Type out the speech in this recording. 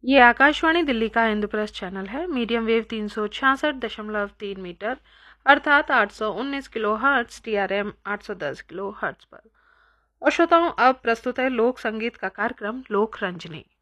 ये आकाशवाणी दिल्ली का इंद्रप्रस्थ चैनल है। मीडियम वेव 366.3 मीटर अर्थात 819 kilo hertz, TRM 810 kilo hertz पर। और श्रोताओं, अब प्रस्तुत है लोक संगीत का कार्यक्रम लोक रंजनी।